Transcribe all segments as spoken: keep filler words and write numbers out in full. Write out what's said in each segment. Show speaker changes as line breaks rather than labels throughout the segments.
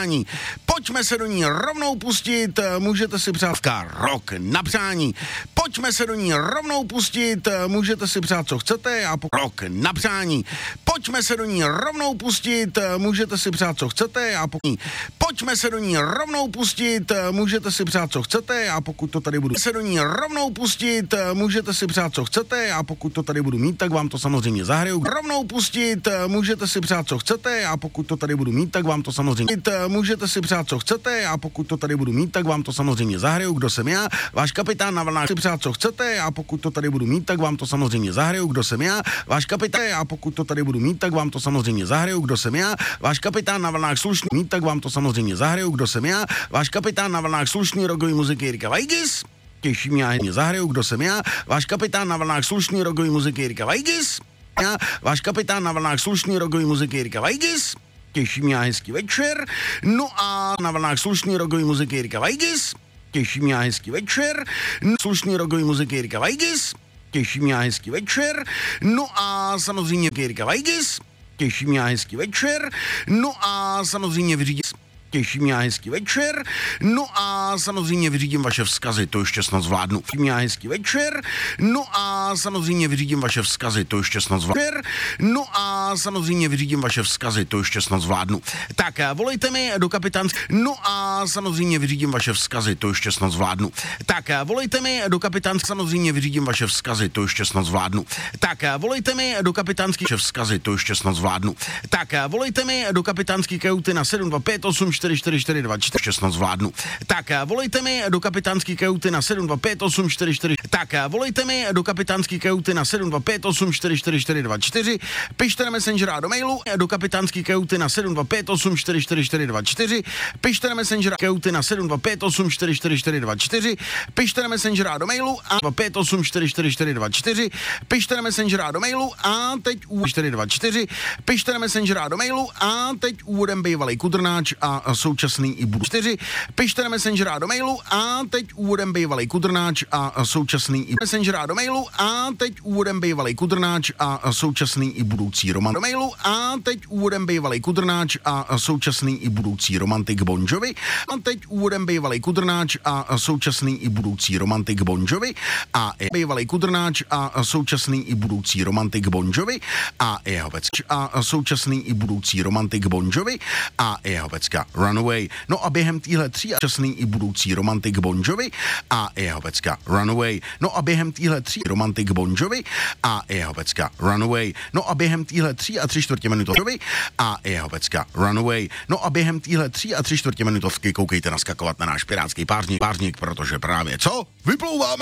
přání. Pojďme se do ní rovnou pustit, můžete si přát rok na přání. Pojďme se do ní rovnou pustit, můžete si přát, co chcete, a po rok na přání. Pojďme se do ní rovnou pustit, můžete si přát, co chcete, a po Pojďme se do ní rovnou pustit, můžete si přát, co chcete, a pokud to tady budu se do ní rovnou pustit, můžete si přát, co chcete, a pokud to tady budu mít, tak vám to samozřejmě zahraju. Rovnou pustit, můžete si přát, co chcete, a pokud to tady budu mít, tak vám to samozřejmě můžete si přát, co chcete, a pokud to tady budu mít, tak vám to samozřejmě zahraju. Kdo jsem já? Váš kapitán na vlnách. Si přát, co chcete, a pokud to tady budu mít, tak vám to samozřejmě zahraju. Kdo jsem já? Váš kapitán, a pokud to tady budu mít, tak vám to samozřejmě zahraju. Kdo jsem já? Váš kapitán na vlnách slušný mít, tak vám to samozřejmě zahraju. Kdo jsem já? Váš kapitán na vlnách slušný rokový muziky Jirka Vajgis. Těší mě, já zahraju. Kdo jsem já? Váš kapitán na vlnách slušný rokový muziky Jirka Vajgis. Já, váš kapitán na vlnách slušný rokový muziky Jirka Vajgis. Těší mě, hezký večer. No a na vlnách slušný rokový muziky Jirka Vajgis. Těší mě, hezký večer. No, slušný rokový muziky Jirka Vajgis. Těší mě, hezký večer. No a samozřejmě Jirka Vajgis. Těší mě, hezký večer. No a samozřejmě vyřídím. Těší mě, hezký večer. No a samozřejmě vyřídím vaše vzkazy, to ještě snad zvládnu. Těší mě, hezký večer. No a samozřejmě vyřídím vaše vzkazy, to ještě snad zvládnu. No a samozřejmě vyřídím vaše vzkazy, to ještě snad zvládnu. Tak volejte mi do kapitánské. No a samozřejmě vyřídím vaše vzkazy, to ještě snad zvládnu. Tak volejte mi do kapitánské. Samozřejmě vyřídím vaše vzkazy, to ještě snad zvládnu. Tak volejte mi do kapitánské vzkazy, to ještě snad zvládnu. Tak volejte mi do kapitánské kajuty na sedm dva pět osm čtyři čtyři čtyři dva čtyři šestnáct zvládnu. Tak volejte mi do kapitánské kajuty na sedm dva pět osm čtyři čtyři. Tak volejte mi do kapitánské kajuty na sedm dva pět osm čtyři čtyři čtyři dva čtyři. Pište na Messengera a do mailu do kapitánské kajuty na sedm dva pět osm čtyři čtyři čtyři dva čtyři. Pište na Messengera kajuty na sedm dva pět osm čtyři čtyři čtyři dva čtyři. Pište na Messengera a do mailu a dva pět osm čtyři čtyři čtyři dva čtyři. Pište na Messengera a do mailu a teď u čtyři dva čtyři. Pište na Messengera a do mailu a teď úvodem bývalý kudrnáč a současný i budu čtyři. Pište na Messengera a do mailu a teď úvodem bývalý kudrnáč a současný i Messengera a do mailu a teď úvodem bývalý kudrnáč a současný i budoucí roman do mailu a teď úvodem bývalý kudrnáč a současný i budoucí romantik Bon Jovi a teď úvodem bývalý kudrnáč a současný i budoucí romantik Bon Jovi a bývalý kudrnáč a současný i budoucí romantik Bon Jovi a jeho pecka a současný i budoucí romantik Bon Jovi a jeho pecka Runaway. No a během téhle tří a časný i budoucí romantik Bon Jovi a jeho pecka Runaway. No a během téhle tří romantik Bon Jovi a jeho pecka Runaway. No a během téhle tří a tři čtvrtě minutovky a jeho pecka Runaway. No a během téhle tří a tři čtvrtě minutovky koukejte naskakovat na náš pirátský párník, párník, protože právě co? Vyplouváme!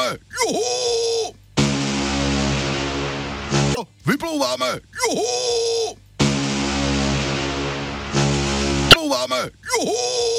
Juhu! Vyplouváme! Juhu! Vyplouváme! Juhu!